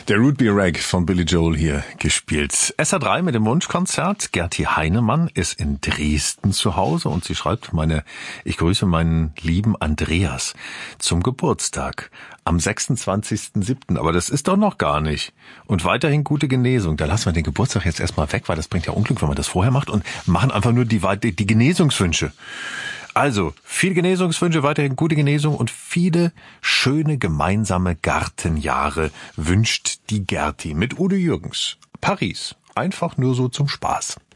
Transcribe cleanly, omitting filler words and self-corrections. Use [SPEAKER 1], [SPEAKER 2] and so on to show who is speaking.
[SPEAKER 1] Der Root Beer Rag von Billy Joel hier gespielt. SA3 mit dem Wunschkonzert. Gerti Heinemann ist in Dresden zu Hause und sie schreibt, ich grüße meinen lieben Andreas zum Geburtstag am 26.07. Aber das ist doch noch gar nicht. Und weiterhin gute Genesung. Da lassen wir den Geburtstag jetzt erstmal weg, weil das bringt ja Unglück, wenn man das vorher macht, und machen einfach nur die Genesungswünsche. Also, viele Genesungswünsche, weiterhin gute Genesung und viele schöne gemeinsame Gartenjahre wünscht die Gerti mit Udo Jürgens. Paris. Einfach nur so zum Spaß.